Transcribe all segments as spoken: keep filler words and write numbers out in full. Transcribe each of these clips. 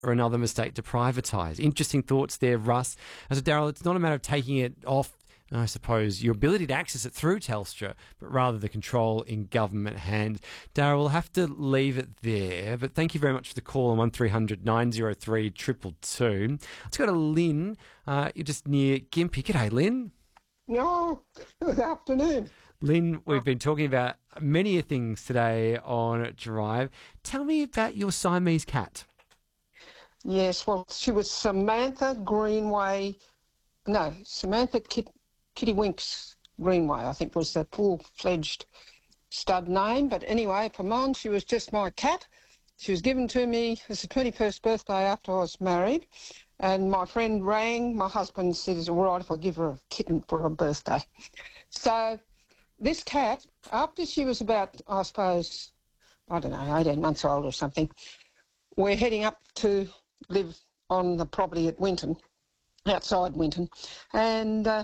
or another mistake to privatise? Interesting thoughts there, Russ. As a Daryl, it's not a matter of taking it off, I suppose, your ability to access it through Telstra, but rather the control in government hands. Daryl, we'll have to leave it there, but thank you very much for the call on one three hundred nine oh three two two two. Let's go to Lynn. Uh, you're just near Gympie. G'day, Lynn. No, good afternoon. Lynn, we've been talking about many things today on Drive. Tell me about your Siamese cat. Yes, well, she was Samantha Greenway. No, Samantha Kit, Kitty Winks Greenway, I think was the full-fledged stud name. But anyway, for mine, she was just my cat. She was given to me as the twenty-first birthday after I was married. And my friend rang my husband and said, is it all right if I give her a kitten for her birthday? So this cat, after she was about, I suppose, I don't know, eighteen months old or something, we're heading up to live on the property at Winton, outside Winton, and uh,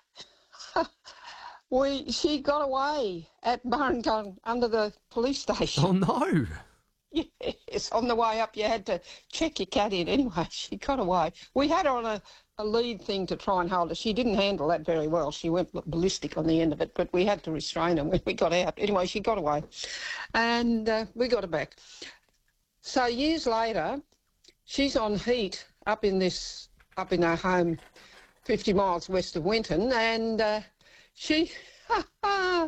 we she got away at Burrangong under the police station. Oh, no. Yes, on the way up you had to check your cat in. Anyway, she got away. We had her on a, a lead thing to try and hold her. She didn't handle that very well. She went ballistic on the end of it, but we had to restrain her when we got out. Anyway, she got away, and uh, we got her back. So years later, she's on heat up in this, up in her home fifty miles west of Winton, and uh, she, my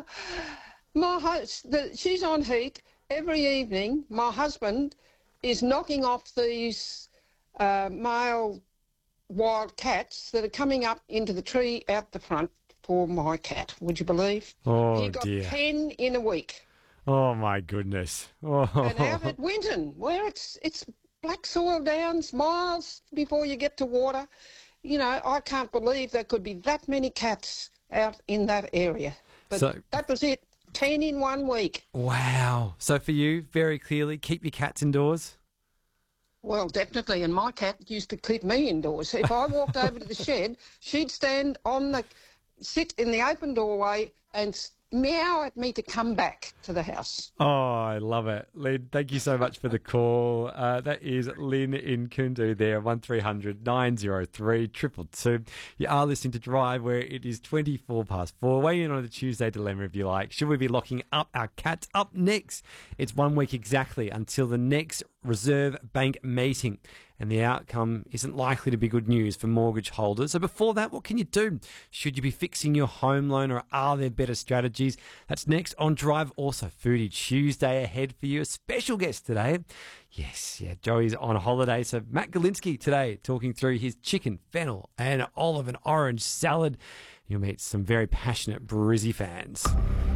host, the, she's on heat. Every evening, my husband is knocking off these uh, male wild cats that are coming up into the tree out the front for my cat. Would you believe? Oh, he got dear. ten in a week. Oh, my goodness. Oh. And out at Winton, where it's it's black soil downs, miles before you get to water. You know, I can't believe there could be that many cats out in that area. But So- that was it. Ten in one week. Wow. So for you, very clearly, keep your cats indoors? Well, definitely. And my cat used to keep me indoors. If I walked over to the shed, she'd stand on the, sit in the open doorway and s- meow at me to come back to the house. Oh, I love it. Lynn, thank you so much for the call. Uh, that is Lynn in Kundu there, one three hundred nine oh three two two two. You are listening to Drive, where it is twenty-four past four. Weigh in on the Tuesday dilemma if you like. Should we be locking up our cats? Up next, it's one week exactly until the next Reserve Bank meeting, and the outcome isn't likely to be good news for mortgage holders. So before that, what can you do? Should you be fixing your home loan, or are there better strategies? That's next on Drive. Also, Foodie Tuesday ahead for you. A special guest today. Yes, yeah, Joey's on holiday. So Matt Galinsky today talking through his chicken, fennel and olive and orange salad. You'll meet some very passionate Brizzy fans.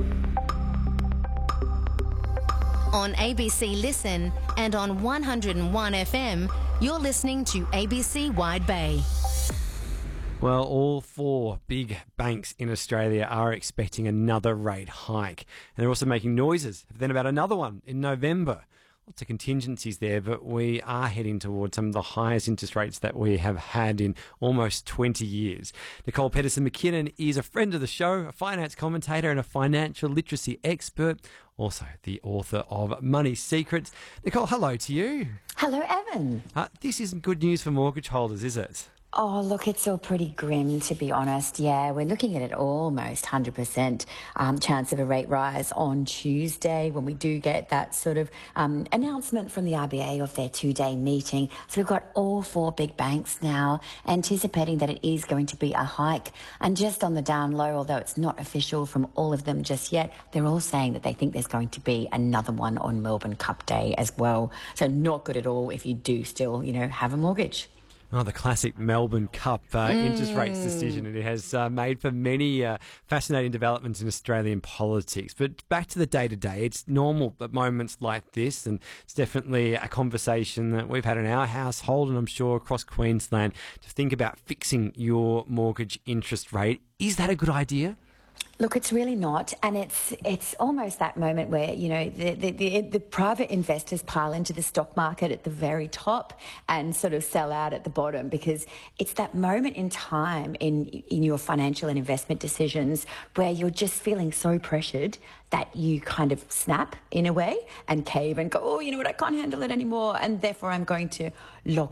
On A B C Listen and on one oh one F M, you're listening to A B C Wide Bay. Well, all four big banks in Australia are expecting another rate hike. And they're also making noises then about another one in November. Lots of contingencies there, but we are heading towards some of the highest interest rates that we have had in almost twenty years. Nicole Pedersen-McKinnon is a friend of the show, a finance commentator and a financial literacy expert, also the author of Money Secrets. Nicole, hello to you. Hello, Evan. Uh, this isn't good news for mortgage holders, is it? Oh, look, it's all pretty grim, to be honest. Yeah, we're looking at it almost one hundred percent um, chance of a rate rise on Tuesday when we do get that sort of um, announcement from the R B A of their two-day meeting. So we've got all four big banks now anticipating that it is going to be a hike. And just on the down low, although it's not official from all of them just yet, they're all saying that they think there's going to be another one on Melbourne Cup Day as well. So not good at all if you do still, you know, have a mortgage. Oh, the classic Melbourne Cup uh, mm. interest rates decision. And it has uh, made for many uh, fascinating developments in Australian politics. But back to the day-to-day, it's normal at moments like this, and it's definitely a conversation that we've had in our household and I'm sure across Queensland to think about fixing your mortgage interest rate. Is that a good idea? Look, it's really not, and it's it's almost that moment where, you know, the, the, the, the private investors pile into the stock market at the very top and sort of sell out at the bottom, because it's that moment in time in in your financial and investment decisions where you're just feeling so pressured that you kind of snap in a way and cave and go, oh, you know what, I can't handle it anymore, and therefore I'm going to lock